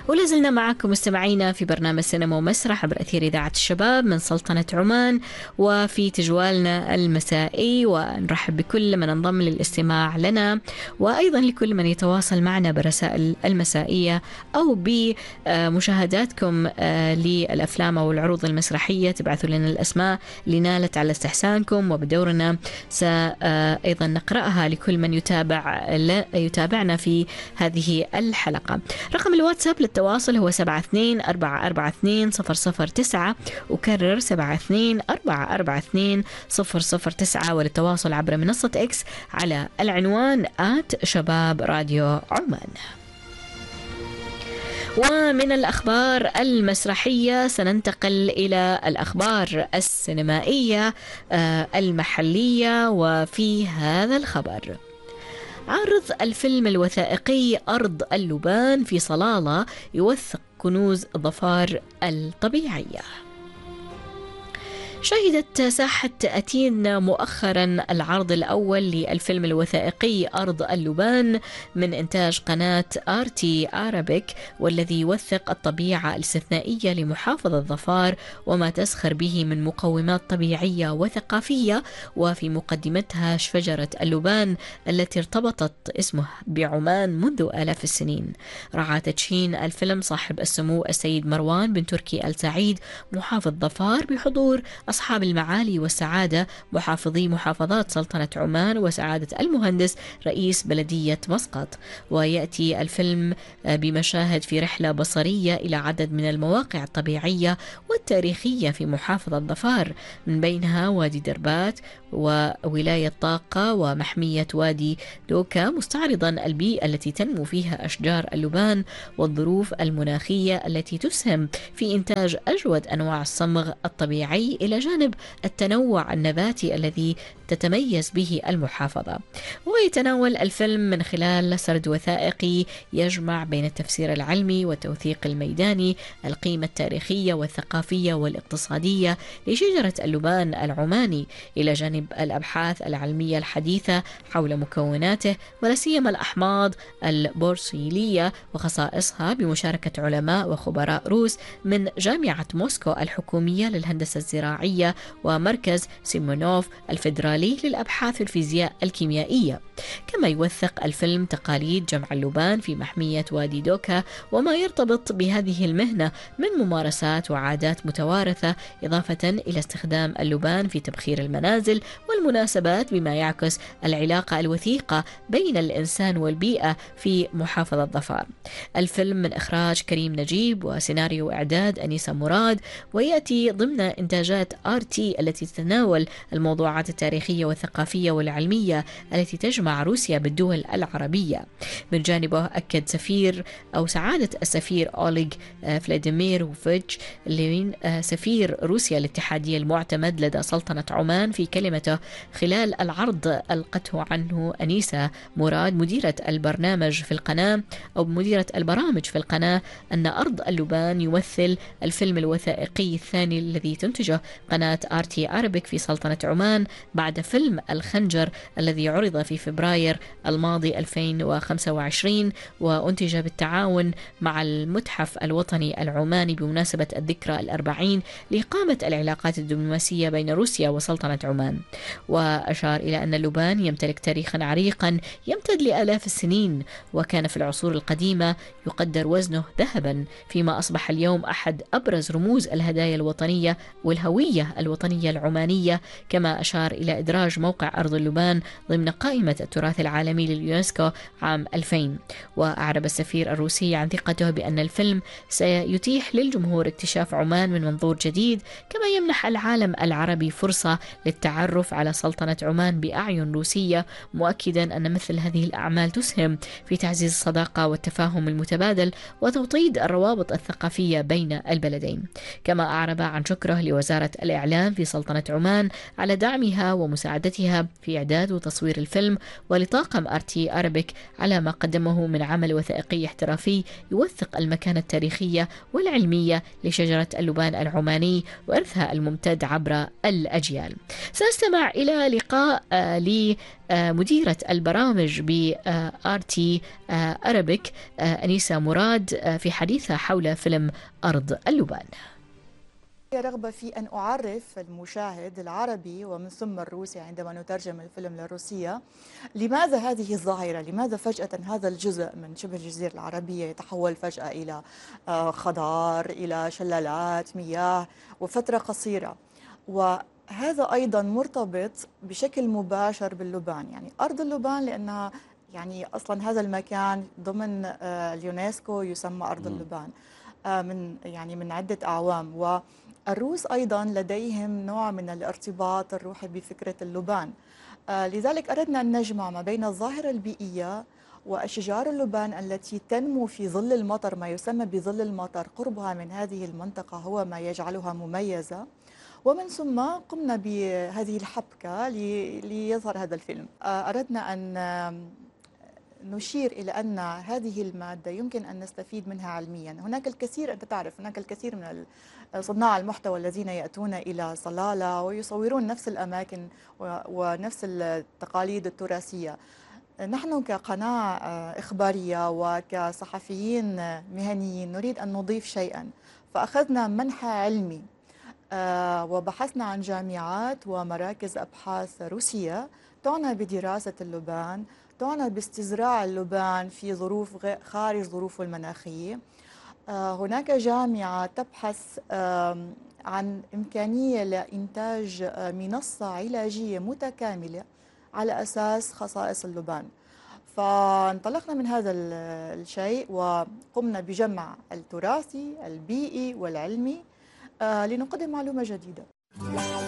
ولازلنا معكم مستمعينا في برنامج سينما ومسرح عبر أثير إذاعة الشباب من سلطنة عمان وفي تجوالنا المسائي، ونرحب بكل من انضم للاستماع لنا، وأيضا لكل من يتواصل معنا برسائل المسائية أو بمشاهداتكم للأفلام أو العروض المسرحية. تبعثوا لنا الأسماء اللي نالت على استحسانكم، وبدورنا أيضا نقرأها لكل من يتابعنا في هذه الحلقة. رقم الواتساب للتواصل هو 72442009، وكرر 72442009، وللتواصل عبر منصة إكس على العنوان @شباب راديو عمان. ومن الأخبار المسرحية سننتقل إلى الأخبار السينمائية المحلية. وفي هذا الخبر، عرض الفيلم الوثائقي أرض اللبان في صلالة يوثق كنوز الظفار الطبيعية. شهدت ساحة أتين مؤخرا العرض الأول للفيلم الوثائقي أرض اللبان من إنتاج قناة RT Arabic، والذي يوثق الطبيعة الاستثنائية لمحافظة ظفار وما تزخر به من مقومات طبيعية وثقافية، وفي مقدمتها شجرة اللبان التي ارتبطت اسمه بعمان منذ آلاف السنين. رعى تدشين الفيلم صاحب السمو السيد مروان بن تركي آل سعيد محافظ ظفار بحضور أصحاب المعالي والسعادة محافظي محافظات سلطنة عمان وسعادة المهندس رئيس بلدية مسقط. ويأتي الفيلم بمشاهد في رحلة بصرية إلى عدد من المواقع الطبيعية والتاريخية في محافظة ظفار، من بينها وادي دربات وولاية طاقة ومحمية وادي دوكا، مستعرضا البيئة التي تنمو فيها أشجار اللبان والظروف المناخية التي تسهم في إنتاج أجود أنواع الصمغ الطبيعي، إلى جانب التنوع النباتي الذي تتميز به المحافظة. ويتناول الفيلم من خلال سرد وثائقي يجمع بين التفسير العلمي والتوثيق الميداني القيمة التاريخية والثقافية والاقتصادية لشجرة اللبان العماني، إلى جانب الأبحاث العلمية الحديثة حول مكوناته ولا سيما الأحماض البورصيلية وخصائصها، بمشاركة علماء وخبراء روس من جامعة موسكو الحكومية للهندسة الزراعية ومركز سيمونوف الفيدرالي للأبحاث الفيزياء الكيميائية. كما يوثق الفيلم تقاليد جمع اللبان في محمية وادي دوكا وما يرتبط بهذه المهنة من ممارسات وعادات متوارثة، إضافة إلى استخدام اللبان في تبخير المنازل والمناسبات، بما يعكس العلاقة الوثيقة بين الإنسان والبيئة في محافظة ظفار. الفيلم من إخراج كريم نجيب وسيناريو إعداد أنيسة مراد، ويأتي ضمن إنتاجات RT التي تتناول الموضوعات التاريخية والثقافية والعلمية التي تجمع روسيا بالدول العربية. من جانبه أكد سعادة السفير أوليغ فلاديميروفيتش لين سفير روسيا الاتحادية المعتمد لدى سلطنة عمان في كلمته خلال العرض ألقته عنه أنيسة مراد مديرة البرنامج في القناة أو مديرة البرامج في القناة، أن أرض اللبان يمثل الفيلم الوثائقي الثاني الذي تنتجه قناة RT Arabic في سلطنة عمان بعد فيلم الخنجر الذي عرض في فبراير الماضي 2025، وأنتج بالتعاون مع المتحف الوطني العماني بمناسبة الذكرى 40 لإقامة العلاقات الدبلوماسية بين روسيا وسلطنة عمان. وأشار إلى أن اللبان يمتلك تاريخا عريقا يمتد لآلاف السنين، وكان في العصور القديمة يقدر وزنه ذهبا، فيما أصبح اليوم أحد أبرز رموز الهدايا الوطنية والهوية الوطنية العمانية. كما أشار إلى إدراج موقع أرض اللبان ضمن قائمة التراث العالمي لليونسكو عام 2000. وأعرب السفير الروسي عن ثقته بأن الفيلم سيتيح للجمهور اكتشاف عمان من منظور جديد، كما يمنح العالم العربي فرصة للتعرف على سلطنة عمان بأعين روسية، مؤكدا أن مثل هذه الأعمال تسهم في تعزيز الصداقة والتفاهم المتبادل وتوطيد الروابط الثقافية بين البلدين. كما أعرب عن شكره لوزارة الإعلام في سلطنة عمان على دعمها ومساعدتها في إعداد وتصوير الفيلم، ولطاقم آرتي أرابيك على ما قدمه من عمل وثائقي احترافي يوثق المكانة التاريخية والعلمية لشجرة اللبان العماني وإرثها الممتد عبر الأجيال. سنستمع إلى لقاء لمديرة البرامج بآرتي أرابيك أنيسة مراد في حديثها حول فيلم أرض اللبان. رغبة في أن أعرف المشاهد العربي ومن ثم الروسي عندما نترجم الفيلم للروسية لماذا هذه الظاهرة، لماذا فجأة هذا الجزء من شبه الجزيرة العربية يتحول فجأة إلى خضار، إلى شلالات مياه وفترة قصيرة. وهذا أيضا مرتبط بشكل مباشر باللبان، يعني أرض اللبان، لأنها يعني أصلا هذا المكان ضمن اليونسكو يسمى أرض اللبان من عدة أعوام. والروس أيضا لديهم نوع من الارتباط الروحي بفكرة اللبان. لذلك أردنا أن نجمع ما بين الظاهرة البيئية وأشجار اللبان التي تنمو في ظل المطر، ما يسمى بظل المطر، قربها من هذه المنطقة هو ما يجعلها مميزة. ومن ثم قمنا بهذه الحبكة ليظهر هذا الفيلم. أردنا أن نشير إلى أن هذه المادة يمكن أن نستفيد منها علميا. هناك الكثير، أنت تعرف، هناك الكثير من صناع المحتوى الذين يأتون إلى صلالة ويصورون نفس الأماكن ونفس التقاليد التراثية. نحن كقناة إخبارية وكصحفيين مهنيين نريد أن نضيف شيئا، فأخذنا منحى علمي وبحثنا عن جامعات ومراكز أبحاث روسية تعنى بدراسة اللبان، تعنى باستزراع اللبان في ظروف خارج ظروفه المناخية. هناك جامعة تبحث عن إمكانية لإنتاج منصة علاجية متكاملة على أساس خصائص اللبان. فانطلقنا من هذا الشيء وقمنا بجمع التراثي البيئي والعلمي لنقدم معلومة جديدة.